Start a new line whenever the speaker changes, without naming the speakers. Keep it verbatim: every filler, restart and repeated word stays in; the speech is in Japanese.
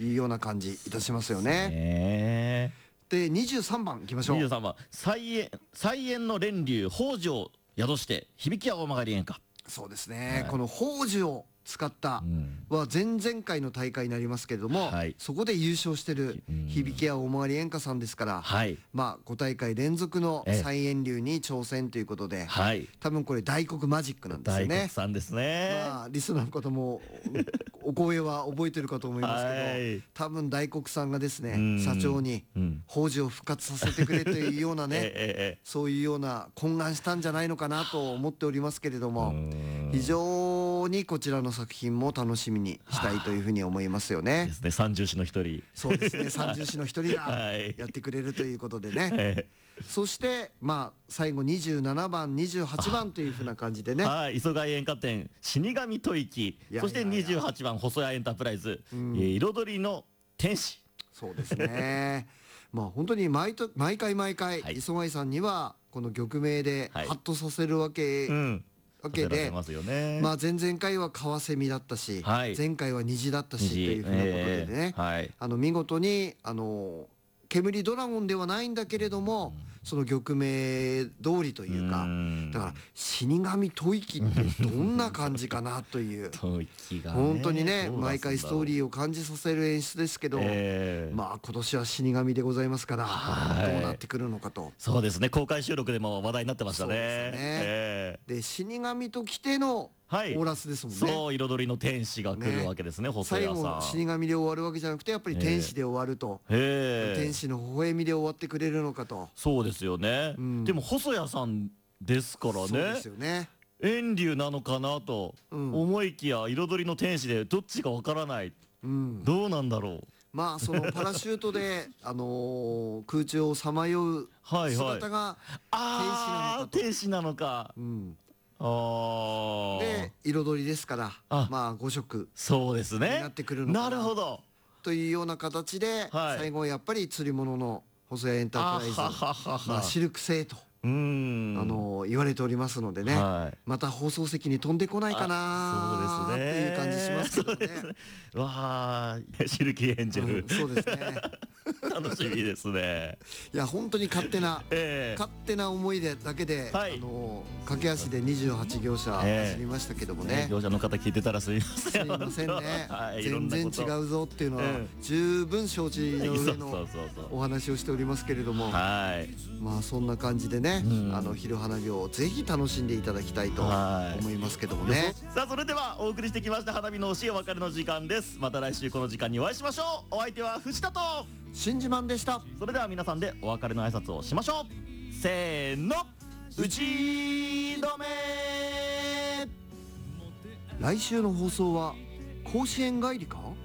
いうような感じいたしますよね。
ね
でにじゅうさんばんいきましょう。
にじゅうさんばん、菜園菜園の蓮流宝珠を宿して響きは大曲演歌。
そうですね、
はい
この宝珠を使った
うん
は前々回の大会になりますけれども、
はい
そこで優勝してる
うん
響きや大曲演歌さんですから、
はい
まあご大会連続の
ええ
菜園流に挑戦ということで、
はい、
多分これ大黒マジックなんですよ
大黒
ね。
さんですね。
まあリスナーの方もお声は覚えてるかと思いますけど、
はい
多分大黒さんがですね
うん
社長に
うん
宝珠を復活させてくれというような
え
ね
えええ
そういうような懇願したんじゃないのかなと思っておりますけれども、
うん
非常にこちらの作品も楽しみにしたいというふうに思いますよね
で。すね、三重士の一人。
そうですね、三重士の一人が
はい
やってくれるということでね。
え
そしてまあ最後にじゅうななばんにじゅうはちばんというふうな感じでね。
えはい、磯貝演歌店死神吐息、
いやいやいや
そしてにじゅうはちばん細谷エンタープライズ、
うん
えー彩りの天使。
そうですねまあ本当に毎と毎回毎回、
はい
磯貝さんにはこの曲名で
はい
ハッとさせるわけ、
うん
わけで、
させられますよね。
まあ前々回はカワセミだったし、
はい
前回は虹だったしと
虹
いうふうなことで
え
ね、
えはい
あの見事にあの煙ドラゴンではないんだけれども、その玉名通りというか、
うん
だから死神吐息ってどんな感じかなという
吐息がね
本当にね
どう
毎回ストーリ
ー
ーを感じさせる演出ですけど、
ええ
まあ今年は死神でございますから
はい
どうなってくるのかと。
そうですね、公開収録でも話題になってましたね。
そうですね
ええ
で死神と来てのオ
はい
ーラスですもんね。
そう、彩りの天使が来るわけですね、細
最
谷さん。
後死神で終わるわけじゃなくてやっぱり天使で終わると、
へえ
天使の微笑みで終わってくれるのかと。
そうですよね、
うん
でも細谷さんですから
そうで
ね
すよね。
遠流なのかなと
うん
思いきや彩りの天使でどっちかわからない、
うん、
どうなんだろう。
まあそのパラシュートであのー空中をさまよう
はいはい
姿が
あー天使なのか。
うん、
あー
で彩りですから
あ
まあご色
そうですね、
になってくるのかな
なるほど。
というような形で、
はい
最後はやっぱり釣り物の細谷エンタープライズ
あはははは
まあ、シルク製と、
うーん
あのー言われておりますのでね、
はい
また放送席に飛んでこないかな
そう
って
ですね
いう感じしますけどね。
そうですねわーシルキーエンジェル、
うんそうですね。
楽しみですね。
いや本当に勝手な、
ええ
勝手な思い出だけで、
はい
あの駆け足でにじゅうはちぎょうしゃ
ええ
走りましたけども
ね
ね。
業者の方聞いてたらすいません。
すいませんね、
はい、いろん
全
なこと
然違うぞっていうのは
うん
十分承知の上
そうそう
の
そうそう
お話をしておりますけれども、
はい
まあそんな感じでね、
うん
あの昼花火をぜひ楽しんでいただきたいと
はい
思いますけどもね。
さあそれではお送りしてきました花火の推しお別れの時間です。また来週この時間にお会いしましょう。お相手は藤田と、
新自慢でした。
それでは皆さんでお別れの挨拶をしましょう。せーの、打ち止め。
来週の放送は甲子園帰りか。